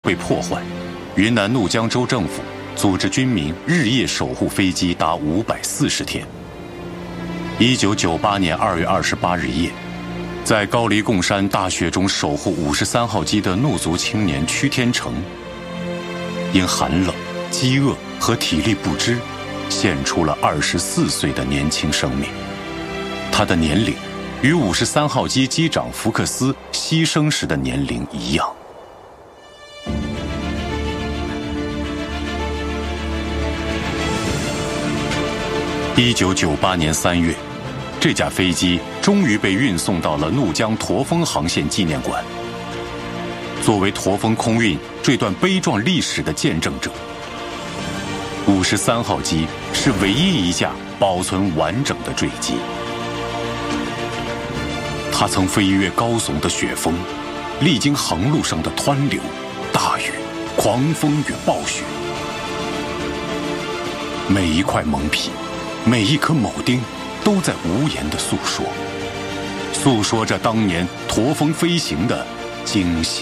被破坏，云南怒江州政府组织军民日夜守护飞机达540天。1998年2月28日夜，在高黎贡山大雪中守护53号机的怒族青年屈天成，因寒冷、饥饿和体力不支，献出了24岁的年轻生命。他的年龄与53号机机长福克斯牺牲时的年龄一样。1998年3月，这架飞机终于被运送到了怒江驼峰航线纪念馆。作为驼峰空运这段悲壮历史的见证者，53号机是唯一一架保存完整的坠机。它曾飞越高耸的雪峰，历经航路上的湍流、大雨、狂风与暴雪。每一块蒙皮，每一颗铆钉都在无言地诉说着当年驼峰飞行的惊心